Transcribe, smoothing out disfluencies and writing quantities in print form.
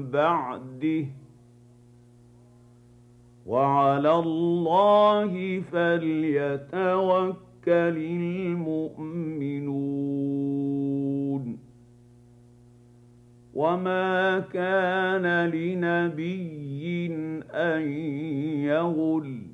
بعده وعلى الله فليتوكل المؤمنون وما كان لنبي أن يغل